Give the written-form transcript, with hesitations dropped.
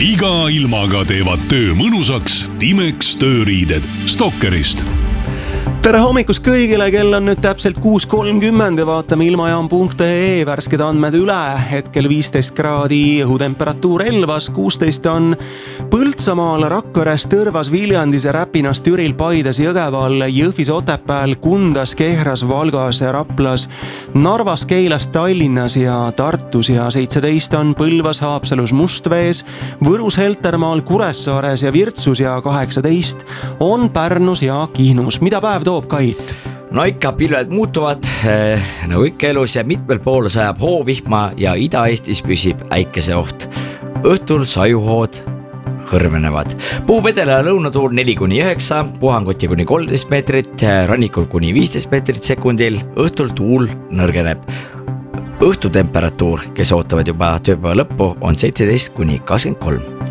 Iga ilmaga teevad töö mõnusaks Timex tööriided Stalkerist. Tere hommikust kõigile, kell on nüüd täpselt 6.30 ja vaatame ilmajaam.ee värsked andmed üle. Hetkel 15 kraadi, õhutemperatuur Elvas, 16 on Põltsamaal, Rakveres, Tõrvas, Viljandis ja Räpinas, Türil, Paides, Jõgeval, Jõhvis, Otepääl, Kundas, Kehras, Valgas, Raplas, Narvas, Keilas, Tallinnas ja Tartus ja 17 on Põlvas, Haapsalus, Mustvees, Võrus, Heltermaal, Kuressaares ja Virtsus ja 18 on Pärnus ja Kihnus. Mida päev toob, Kait? No ikka pilved muutuvad, nagu ikka elus ja mitmel pool sajab hoovihma ja Ida-Eestis püsib äikeseoht. Õhtul sajuhood hõrvenevad. Puupedele lõunatuul 4-9, puhangoti kuni 13 meetrit, rannikul kuni 15 meetrit sekundil, õhtul tuul nõrgeneb. Õhtutemperatuur, kes ootavad juba tööpäeva lõppu, on 17-23.